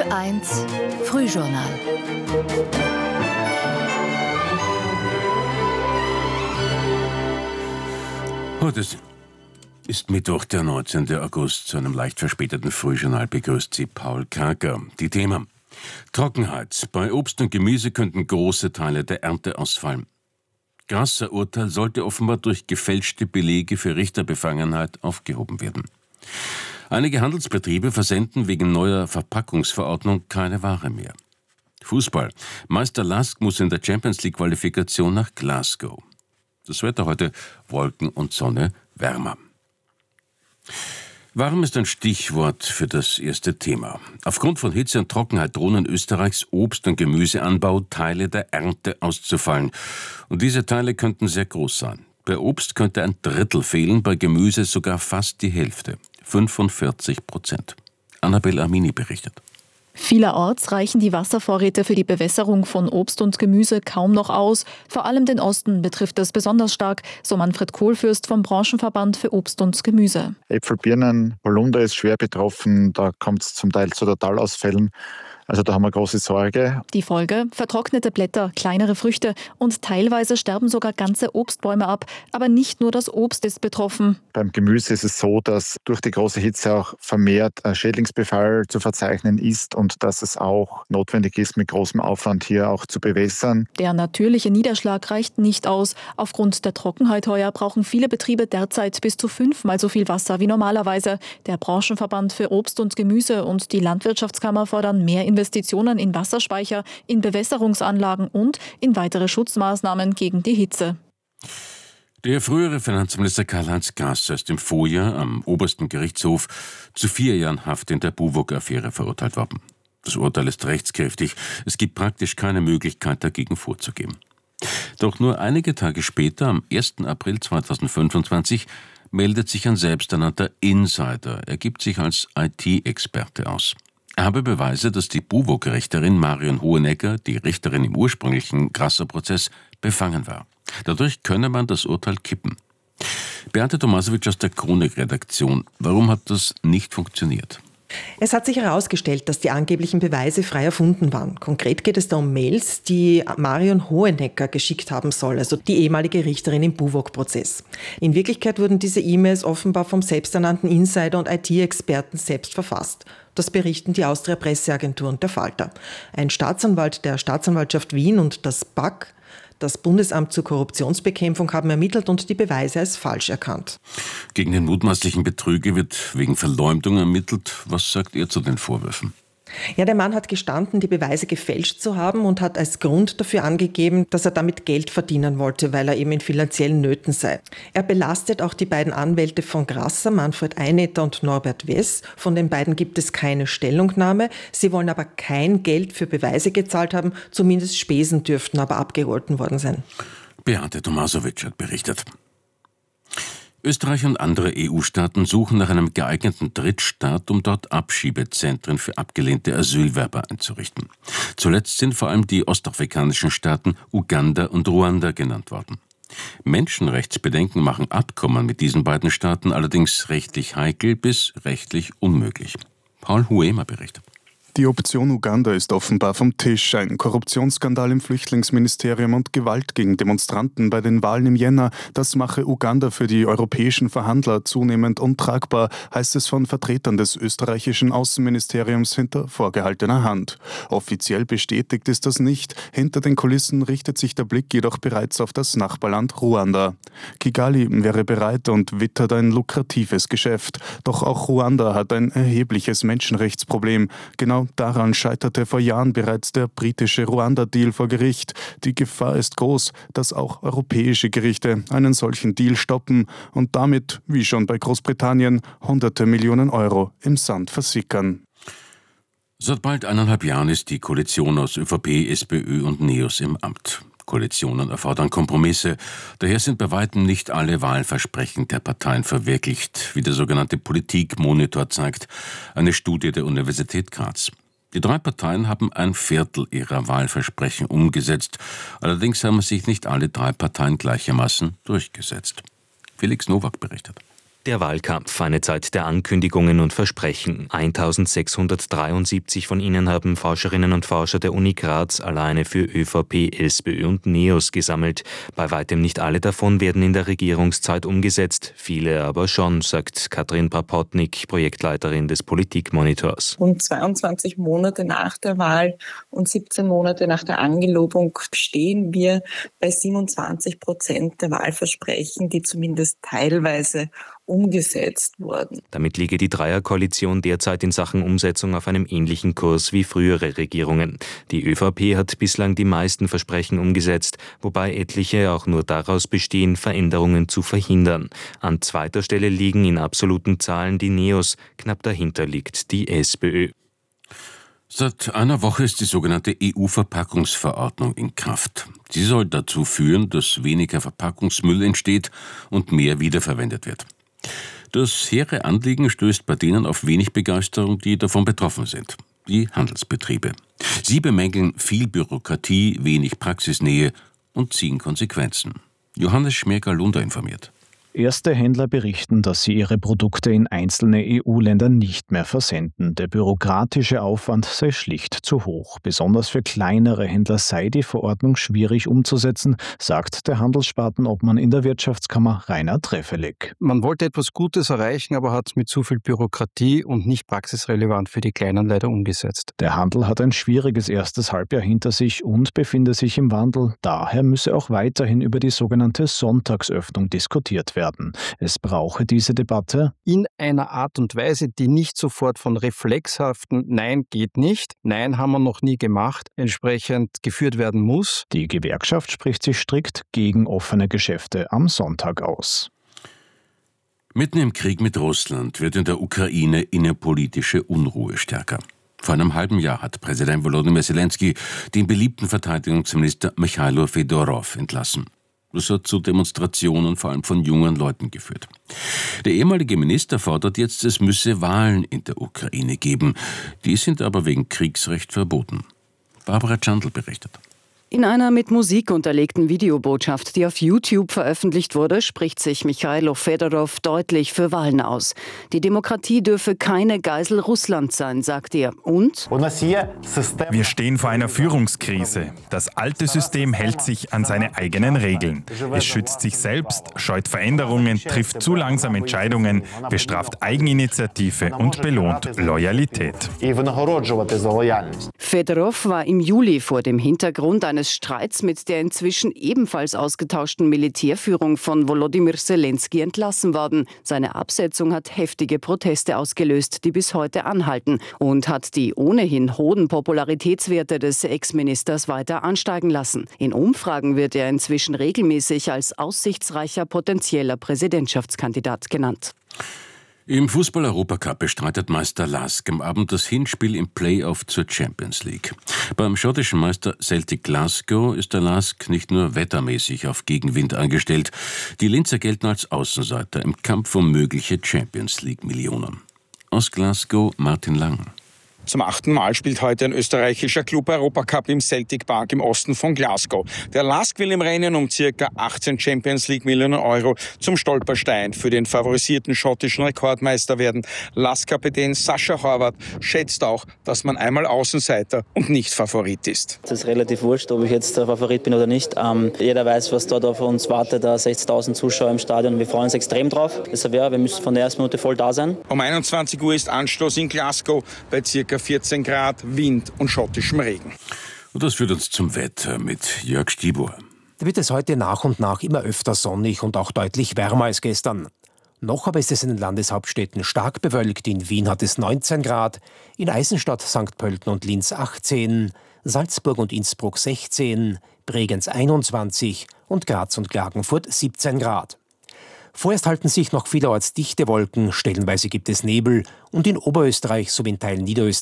1 Frühjournal. Heute ist Mittwoch, der 19. August. Zu einem leicht verspäteten Frühjournal begrüßt Sie Paul Karker. Die Themen: Trockenheit. Bei Obst und Gemüse könnten große Teile der Ernte ausfallen. Grasser-Urteil sollte offenbar durch gefälschte Belege für Richterbefangenheit aufgehoben werden. Einige Handelsbetriebe versenden wegen neuer Verpackungsverordnung keine Ware mehr. Fußball. Meister Lask muss in der Champions-League-Qualifikation nach Glasgow. Das Wetter heute: Wolken und Sonne, wärmer. Warm ist ein Stichwort für das erste Thema. Aufgrund von Hitze und Trockenheit drohen in Österreichs Obst- und Gemüseanbau Teile der Ernte auszufallen. Und diese Teile könnten sehr groß sein. Bei Obst könnte ein Drittel fehlen, bei Gemüse sogar fast die Hälfte. 45%. Annabel Amini berichtet. Vielerorts reichen die Wasservorräte für die Bewässerung von Obst und Gemüse kaum noch aus. Vor allem den Osten betrifft es besonders stark, so Manfred Kohlfürst vom Branchenverband für Obst und Gemüse. Äpfel, Birnen, Holunder ist schwer betroffen, da kommt es zum Teil zu Totalausfällen. Also da haben wir große Sorge. Die Folge: vertrocknete Blätter, kleinere Früchte und teilweise sterben sogar ganze Obstbäume ab. Aber nicht nur das Obst ist betroffen. Beim Gemüse ist es so, dass durch die große Hitze auch vermehrt Schädlingsbefall zu verzeichnen ist und dass es auch notwendig ist, mit großem Aufwand hier auch zu bewässern. Der natürliche Niederschlag reicht nicht aus. Aufgrund der Trockenheit heuer brauchen viele Betriebe derzeit bis zu 5-mal so viel Wasser wie normalerweise. Der Branchenverband für Obst und Gemüse und die Landwirtschaftskammer fordern mehr Investitionen in Wasserspeicher, in Bewässerungsanlagen und in weitere Schutzmaßnahmen gegen die Hitze. Der frühere Finanzminister Karl-Heinz Grasser ist im Vorjahr am obersten Gerichtshof zu 4 Jahren Haft in der Buwog-Affäre verurteilt worden. Das Urteil ist rechtskräftig. Es gibt praktisch keine Möglichkeit, dagegen vorzugehen. Doch nur einige Tage später, am 1. April 2025, meldet sich ein selbsternannter Insider. Er gibt sich als IT-Experte aus. Er habe Beweise, dass die Buwog-Richterin Marion Hohenecker, die Richterin im ursprünglichen Grasser-Prozess, befangen war. Dadurch könne man das Urteil kippen. Beate Tomasowitsch aus der Chronik-Redaktion. Warum hat das nicht funktioniert? Es hat sich herausgestellt, dass die angeblichen Beweise frei erfunden waren. Konkret geht es da um Mails, die Marion Hohenecker geschickt haben soll, also die ehemalige Richterin im Buwog-Prozess. In Wirklichkeit wurden diese E-Mails offenbar vom selbsternannten Insider und IT-Experten selbst verfasst. Das berichten die Austria Presseagentur und der Falter. Ein Staatsanwalt der Staatsanwaltschaft Wien und das BAK, das Bundesamt zur Korruptionsbekämpfung, haben ermittelt und die Beweise als falsch erkannt. Gegen den mutmaßlichen Betrüger wird wegen Verleumdung ermittelt. Was sagt ihr zu den Vorwürfen? Ja, der Mann hat gestanden, die Beweise gefälscht zu haben und hat als Grund dafür angegeben, dass er damit Geld verdienen wollte, weil er eben in finanziellen Nöten sei. Er belastet auch die beiden Anwälte von Grasser, Manfred Einetter und Norbert Wess. Von den beiden gibt es keine Stellungnahme. Sie wollen aber kein Geld für Beweise gezahlt haben, zumindest Spesen dürften aber abgegolten worden sein. Beate Tomasowitsch hat berichtet. Österreich und andere EU-Staaten suchen nach einem geeigneten Drittstaat, um dort Abschiebezentren für abgelehnte Asylwerber einzurichten. Zuletzt sind vor allem die ostafrikanischen Staaten Uganda und Ruanda genannt worden. Menschenrechtsbedenken machen Abkommen mit diesen beiden Staaten allerdings rechtlich heikel bis rechtlich unmöglich. Paul Huemer berichtet. Die Option Uganda ist offenbar vom Tisch. Ein Korruptionsskandal im Flüchtlingsministerium und Gewalt gegen Demonstranten bei den Wahlen im Jänner, das mache Uganda für die europäischen Verhandler zunehmend untragbar, heißt es von Vertretern des österreichischen Außenministeriums hinter vorgehaltener Hand. Offiziell bestätigt ist das nicht. Hinter den Kulissen richtet sich der Blick jedoch bereits auf das Nachbarland Ruanda. Kigali wäre bereit und wittert ein lukratives Geschäft. Doch auch Ruanda hat ein erhebliches Menschenrechtsproblem. Genau daran scheiterte vor Jahren bereits der britische Ruanda-Deal vor Gericht. Die Gefahr ist groß, dass auch europäische Gerichte einen solchen Deal stoppen und damit, wie schon bei Großbritannien, hunderte Millionen Euro im Sand versickern. Seit bald 1,5 Jahren ist die Koalition aus ÖVP, SPÖ und NEOS im Amt. Koalitionen erfordern Kompromisse. Daher sind bei weitem nicht alle Wahlversprechen der Parteien verwirklicht, wie der sogenannte Politikmonitor zeigt, eine Studie der Universität Graz. Die 3 Parteien haben 1/4 ihrer Wahlversprechen umgesetzt. Allerdings haben sich nicht alle 3 Parteien gleichermaßen durchgesetzt. Felix Nowak berichtet. Der Wahlkampf, eine Zeit der Ankündigungen und Versprechen. 1673 von ihnen haben Forscherinnen und Forscher der Uni Graz alleine für ÖVP, SPÖ und NEOS gesammelt. Bei weitem nicht alle davon werden in der Regierungszeit umgesetzt, viele aber schon, sagt Katrin Prapotnik, Projektleiterin des Politikmonitors. Rund 22 Monate nach der Wahl und 17 Monate nach der Angelobung stehen wir bei 27% der Wahlversprechen, die zumindest teilweise umgesetzt wurden. Damit liege die Dreierkoalition derzeit in Sachen Umsetzung auf einem ähnlichen Kurs wie frühere Regierungen. Die ÖVP hat bislang die meisten Versprechen umgesetzt, wobei etliche auch nur daraus bestehen, Veränderungen zu verhindern. An zweiter Stelle liegen in absoluten Zahlen die NEOS, knapp dahinter liegt die SPÖ. Seit einer Woche ist die sogenannte EU-Verpackungsverordnung in Kraft. Sie soll dazu führen, dass weniger Verpackungsmüll entsteht und mehr wiederverwendet wird. Das hehre Anliegen stößt bei denen auf wenig Begeisterung, die davon betroffen sind. Die Handelsbetriebe. Sie bemängeln viel Bürokratie, wenig Praxisnähe und ziehen Konsequenzen. Johannes Schmerger-Lunder informiert. Erste Händler berichten, dass sie ihre Produkte in einzelne EU-Länder nicht mehr versenden. Der bürokratische Aufwand sei schlicht zu hoch. Besonders für kleinere Händler sei die Verordnung schwierig umzusetzen, sagt der Handelsspartenobmann in der Wirtschaftskammer Rainer Treffelegg. Man wollte etwas Gutes erreichen, aber hat es mit zu viel Bürokratie und nicht praxisrelevant für die Kleinen leider umgesetzt. Der Handel hat ein schwieriges erstes Halbjahr hinter sich und befinde sich im Wandel. Daher müsse auch weiterhin über die sogenannte Sonntagsöffnung diskutiert werden. Es brauche diese Debatte in einer Art und Weise, die nicht sofort von reflexhaften Nein geht nicht, Nein haben wir noch nie gemacht, entsprechend geführt werden muss. Die Gewerkschaft spricht sich strikt gegen offene Geschäfte am Sonntag aus. Mitten im Krieg mit Russland wird in der Ukraine innerpolitische Unruhe stärker. Vor einem halben Jahr hat Präsident Volodymyr Zelensky den beliebten Verteidigungsminister Michailo Fedorov entlassen. Das hat zu Demonstrationen vor allem von jungen Leuten geführt. Der ehemalige Minister fordert jetzt, es müsse Wahlen in der Ukraine geben. Die sind aber wegen Kriegsrecht verboten. Barbara Chandl berichtet. In einer mit Musik unterlegten Videobotschaft, die auf YouTube veröffentlicht wurde, spricht sich Michailo Fedorov deutlich für Wahlen aus. Die Demokratie dürfe keine Geisel Russlands sein, sagt er. Und? Wir stehen vor einer Führungskrise. Das alte System hält sich an seine eigenen Regeln. Es schützt sich selbst, scheut Veränderungen, trifft zu langsam Entscheidungen, bestraft Eigeninitiative und belohnt Loyalität. Fedorov war im Juli vor dem Hintergrund eines Streits mit der inzwischen ebenfalls ausgetauschten Militärführung von Volodymyr Zelensky entlassen worden. Seine Absetzung hat heftige Proteste ausgelöst, die bis heute anhalten, und hat die ohnehin hohen Popularitätswerte des Ex-Ministers weiter ansteigen lassen. In Umfragen wird er inzwischen regelmäßig als aussichtsreicher potenzieller Präsidentschaftskandidat genannt. Im Fußball-Europacup bestreitet Meister LASK am Abend das Hinspiel im Play-Off zur Champions League. Beim schottischen Meister Celtic Glasgow ist der LASK nicht nur wettermäßig auf Gegenwind eingestellt. Die Linzer gelten als Außenseiter im Kampf um mögliche Champions League-Millionen. Aus Glasgow Martin Lang. Zum 8. Mal spielt heute ein österreichischer Club Europacup im Celtic Park im Osten von Glasgow. Der LASK will im Rennen um ca. 18 Champions League Millionen Euro zum Stolperstein für den favorisierten schottischen Rekordmeister werden. LASK-Kapitän Sascha Horvath schätzt auch, dass man einmal Außenseiter und nicht Favorit ist. Es ist relativ wurscht, ob ich jetzt der Favorit bin oder nicht. Jeder weiß, was dort auf uns wartet. 60.000 Zuschauer im Stadion. Wir freuen uns extrem drauf. Deshalb wir müssen von der ersten Minute voll da sein. Um 21 Uhr ist Anstoß in Glasgow bei ca. 14 Grad, Wind und schottischem Regen. Und das führt uns zum Wetter mit Jörg Stibor. Da wird es heute nach und nach immer öfter sonnig und auch deutlich wärmer als gestern. Noch aber ist es in den Landeshauptstädten stark bewölkt. In Wien hat es 19 Grad, in Eisenstadt, St. Pölten und Linz 18, Salzburg und Innsbruck 16, Bregenz 21 und Graz und Klagenfurt 17 Grad. Vorerst halten sich noch vielerorts dichte Wolken, stellenweise gibt es Nebel und in Oberösterreich sowie in Teilen Niederösterreichs